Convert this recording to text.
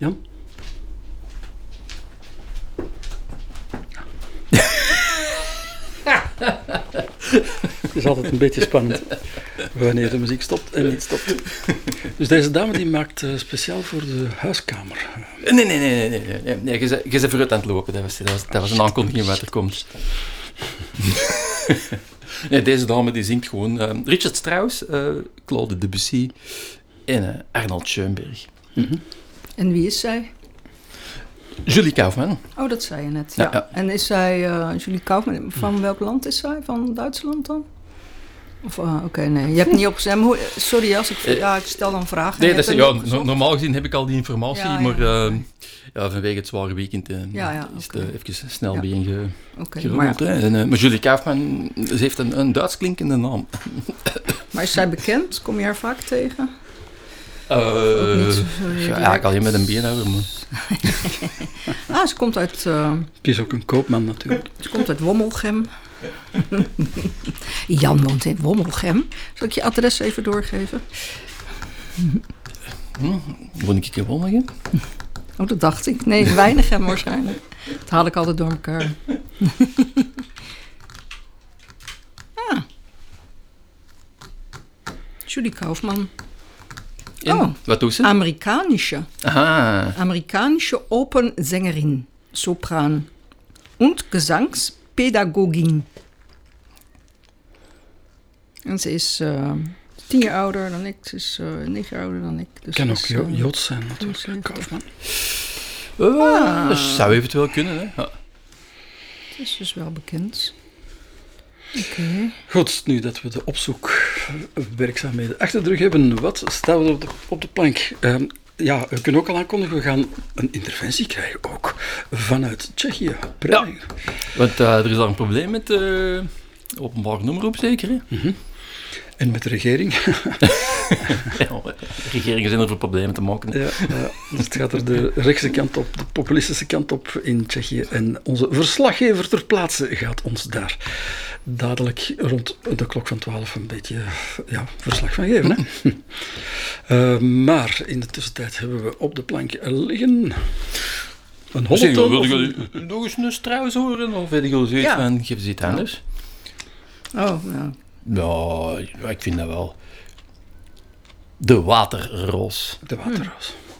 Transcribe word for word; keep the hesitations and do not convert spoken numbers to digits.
Jan? Het is altijd een beetje spannend wanneer de muziek stopt en niet stopt. Dus deze dame die maakt uh, speciaal voor de huiskamer. Nee, nee, nee, nee, nee, nee, nee. Je bent je vooruit aan het lopen. Dat was, dat was, dat was een aankondiging wat er komt. Nee, deze dame die zingt gewoon uh, Richard Strauss, uh, Claude Debussy en uh, Arnold Schoenberg. Mm-hmm. En wie is zij? Julie Kaufman. Oh, dat zei je net. Ja. Ja, ja. En is zij, uh, Julie Kaufman, van welk land is zij? Van Duitsland dan? Of, uh, Oké, okay, nee. Je hebt niet opgezet. Hoe, sorry, als ik, ja, ik stel dan vragen. Nee, dat is, ja, no, normaal gezien heb ik al die informatie, ja, ja, maar uh, ja, vanwege het zware weekend uh, ja, ja, is okay. het uh, even snel ja. bijeen ge, okay, gerold. Maar, ja. en, uh, maar Julie Kaufman, ze heeft een, een Duits klinkende naam. Maar is zij bekend? Kom je haar vaak tegen? Uh, zo, ja, ja, ik alleen met een beenhouwer, maar... ah, ze komt uit... Uh, het is ook een koopman natuurlijk. Ze komt uit Wommelgem. Jan woont in Wommelgem. Zal ik je adres even doorgeven? Hm, woon ik in Wommelgem? Oh, dat dacht ik. Nee, Weinigem waarschijnlijk. Dat haal ik altijd door elkaar. ah. Julie Kaufman. En, oh, wat doet ze? Amerikanische. Aha. Amerikanische Opernsängerin, Sopran und Gesangspädagogin. En ze is uh, tien jaar ouder dan ik, ze is uh, negen jaar ouder dan ik. Dus kan ook is, jo- uh, Joods zijn natuurlijk, Kaufman. Uh, ah. Dat zou eventueel kunnen, hè. Ja. Het is dus wel bekend. Oké. Okay. Goed, nu dat we de opzoekwerkzaamheden achter de rug hebben, wat staan we op de, op de plank? Uh, ja, we kunnen ook al aankondigen, we gaan een interventie krijgen ook vanuit Tsjechië. Ja, want uh, er is daar een probleem met de uh, openbare omroep, zeker, hè? Mm-hmm. En met de regering. Ja, de regeringen zijn er voor problemen te maken. Ja, ja, dus het gaat er de rechtse kant op, de populistische kant op in Tsjechië. En onze verslaggever ter plaatse gaat ons daar dadelijk rond de klok van twaalf een beetje ja, verslag van geven. Hè? uh, maar in de tussentijd hebben we op de plank liggen een honderd. Wil je nog eens een Strauss horen? Of weet je zoiets ja. van, geef eens iets anders? Oh, ja. Ja, ik vind dat wel. De waterroos. De waterroos.